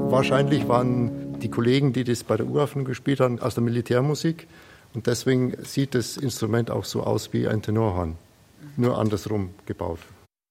Wahrscheinlich waren die Kollegen, die das bei der Uraufführung gespielt haben, aus der Militärmusik. Und deswegen sieht das Instrument auch so aus wie ein Tenorhorn, nur andersrum gebaut.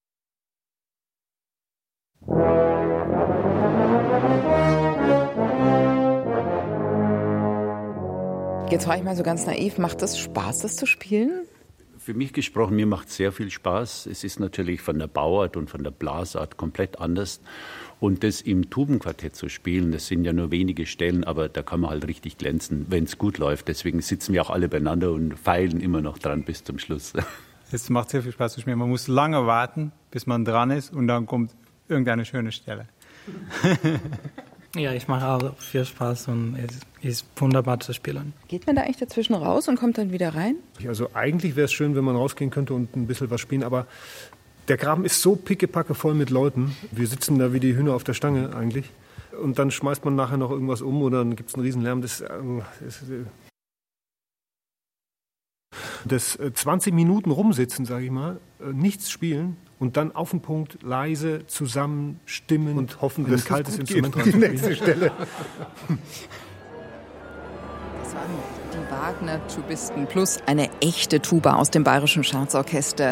Jetzt frage ich mal so ganz naiv, macht das Spaß, das zu spielen? Für mich gesprochen, mir macht es sehr viel Spaß. Es ist natürlich von der Bauart und von der Blasart komplett anders. Und das im Tubenquartett zu spielen, das sind ja nur wenige Stellen, aber da kann man halt richtig glänzen, wenn es gut läuft. Deswegen sitzen wir auch alle beieinander und feilen immer noch dran bis zum Schluss. Es macht sehr viel Spaß zu spielen. Man muss lange warten, bis man dran ist und dann kommt irgendeine schöne Stelle. Ja, ich mache auch viel Spaß und es ist wunderbar zu spielen. Geht man da eigentlich dazwischen raus und kommt dann wieder rein? Also eigentlich wäre es schön, wenn man rausgehen könnte und ein bisschen was spielen, aber der Graben ist so pickepacke voll mit Leuten. Wir sitzen da wie die Hühner auf der Stange eigentlich. Und dann schmeißt man nachher noch irgendwas um oder dann gibt es einen Riesenlärm. Das 20 Minuten rumsitzen, sage ich mal, nichts spielen und dann auf den Punkt leise zusammen stimmen und hoffen, dass ein kaltes Instrument reinzuspielen. Die nächste Stelle. Das waren die Wagner-Tubisten plus eine echte Tuba aus dem Bayerischen Staatsorchester.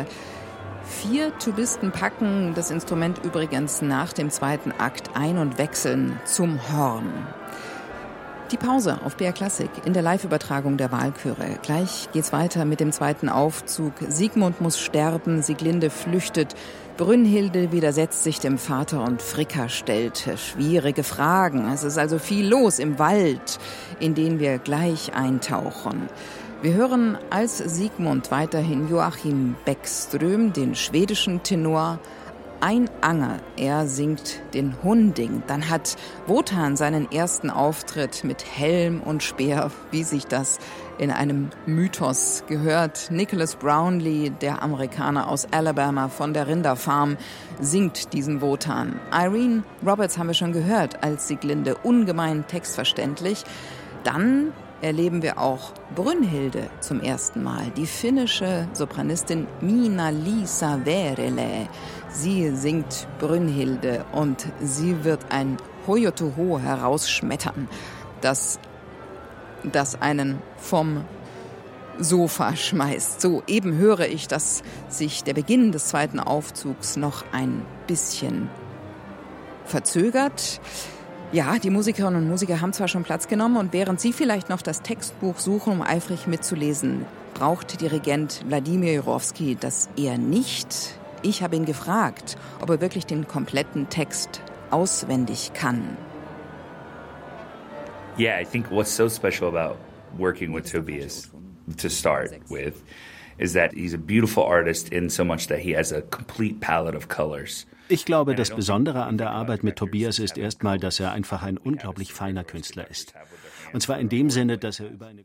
4 Tubisten packen das Instrument übrigens nach dem zweiten Akt ein und wechseln zum Horn. Die Pause auf BR Klassik in der Live-Übertragung der Walküre. Gleich geht's weiter mit dem zweiten Aufzug. Sigmund muss sterben, Sieglinde flüchtet, Brünnhilde widersetzt sich dem Vater und Fricka stellt schwierige Fragen. Es ist also viel los im Wald, in den wir gleich eintauchen. Wir hören als Sigmund weiterhin Joachim Bäckström, den schwedischen Tenor. Ein Anger, er singt den Hunding. Dann hat Wotan seinen ersten Auftritt mit Helm und Speer, wie sich das in einem Mythos gehört. Nicholas Brownlee, der Amerikaner aus Alabama von der Rinderfarm, singt diesen Wotan. Irene Roberts haben wir schon gehört als Sieglinde, ungemein textverständlich. Dann erleben wir auch Brünnhilde zum ersten Mal. Die finnische Sopranistin Minna-Liisa Verele. Sie singt Brünnhilde und sie wird ein Hoyotoho herausschmettern, das einen vom Sofa schmeißt. So, eben höre ich, dass sich der Beginn des zweiten Aufzugs noch ein bisschen verzögert. Ja, die Musikerinnen und Musiker haben zwar schon Platz genommen und während sie vielleicht noch das Textbuch suchen, um eifrig mitzulesen, braucht Dirigent Wladimir Jurowski das eher nicht. Ich habe ihn gefragt, ob er wirklich den kompletten Text auswendig kann. Yeah, I think what's so special about working with Tobias, to start with, is that he's a beautiful artist in so much that he has a complete palette of colors. Ich glaube, das Besondere an der Arbeit mit Tobias ist erstmal, dass er einfach ein unglaublich feiner Künstler ist. Und zwar in dem Sinne, dass er über eine...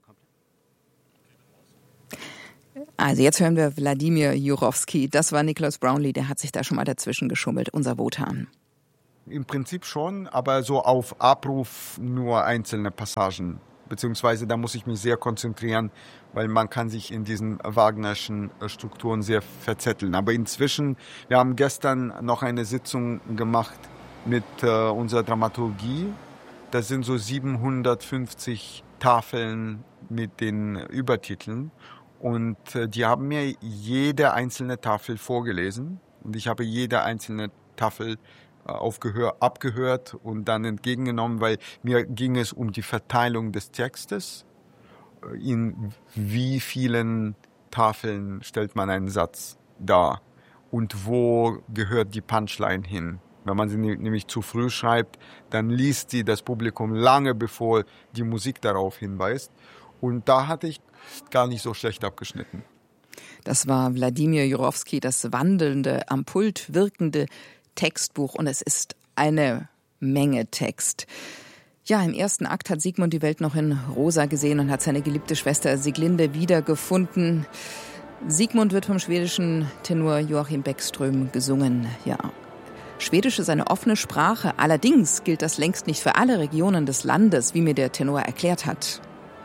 Also jetzt hören wir Wladimir Jurowski. Das war Nicholas Brownlee, der hat sich da schon mal dazwischen geschummelt, unser Wotan. Im Prinzip schon, aber so auf Abruf nur einzelne Passagen. Beziehungsweise da muss ich mich sehr konzentrieren, weil man kann sich in diesen Wagnerschen Strukturen sehr verzetteln. Aber inzwischen, wir haben gestern noch eine Sitzung gemacht mit unserer Dramaturgie. Das sind so 750 Tafeln mit den Übertiteln. Und die haben mir jede einzelne Tafel vorgelesen. Und ich habe jede einzelne Tafel abgehört und dann entgegengenommen, weil mir ging es um die Verteilung des Textes. In wie vielen Tafeln stellt man einen Satz dar und wo gehört die Punchline hin? Wenn man sie nämlich zu früh schreibt, dann liest sie das Publikum lange, bevor die Musik darauf hinweist. Und da hatte ich gar nicht so schlecht abgeschnitten. Das war Wladimir Jurowski, das wandelnde, am Pult wirkende Textbuch. Und es ist eine Menge Text. Ja, im ersten Akt hat Sigmund die Welt noch in rosa gesehen und hat seine geliebte Schwester Sieglinde wiedergefunden. Sigmund wird vom schwedischen Tenor Joachim Bäckström gesungen. Ja, Schwedisch ist eine offene Sprache. Allerdings gilt das längst nicht für alle Regionen des Landes, wie mir der Tenor erklärt hat.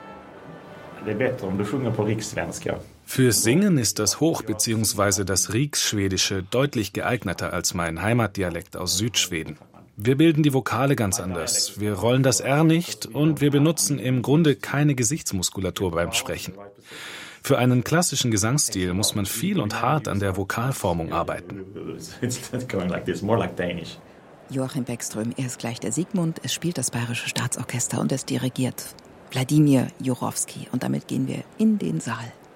Fürs Singen ist das Hoch- bzw. das Riksschwedische deutlich geeigneter als mein Heimatdialekt aus Südschweden. Wir bilden die Vokale ganz anders. Wir rollen das R nicht und wir benutzen im Grunde keine Gesichtsmuskulatur beim Sprechen. Für einen klassischen Gesangsstil muss man viel und hart an der Vokalformung arbeiten. Joachim Beckström, er ist gleich der Sigmund, es spielt das Bayerische Staatsorchester und es dirigiert Wladimir Jurowski. Und damit gehen wir in den Saal.